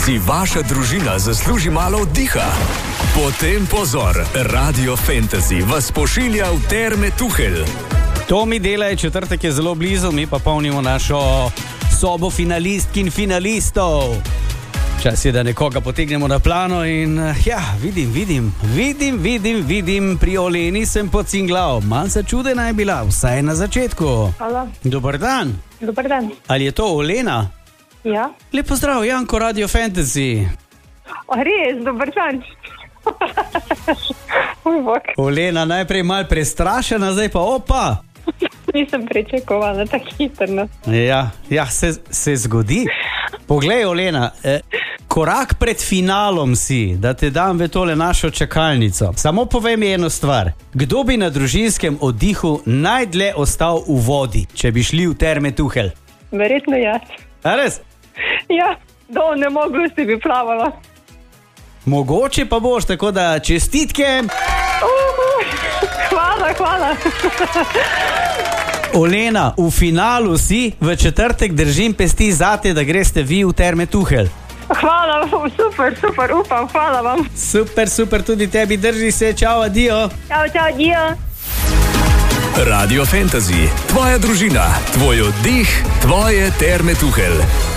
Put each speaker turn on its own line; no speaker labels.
Si vaša družina zasluži malo oddiha? Potem pozor, Radio Fantasy vas pošilja v Terme Tuhelj.
To mi dela, četrtek je zelo blizu, mi pa polnimo našo sobo finalistk in finalistov. Čas je, da nekoga potegnemo na plano in vidim, pri Oleni sem pocinglal. Malce čudena je bila, vsaj na začetku.
Hvala.
Dober dan.
Dobar dan.
Ali je to Olena?
Ja.
Lep pozdrav, Janko, Radio Fantasy.
Res, dober dan.
Olena, najprej malo prestrašena, zdaj pa opa.
Nisem pričakovala tako hitro.
Ja, se zgodi. Poglej, Olena, korak pred finalom si, da te dam v tole našo čakalnico. Samo povej mi eno stvar. Kdo bi na družinskem oddihu najdlje ostal v vodi, če bi šli v Terme Tuhelj?
Verjetno jaz.
A res?
Ja, ne mogla si bi plavala.
Mogoče pa boš, tako da čestitke.
Hvala.
Olena, v finalu si, v četrtek držim pesti zate, da greste vi v Terme Tuhelj.
Hvala, super, upam, hvala vam.
Super, tudi tebi, drži se, čau, adijo.
Čau, adijo.
Radio Fantasy, tvoja družina, tvoj oddih, tvoje Terme Tuhelj.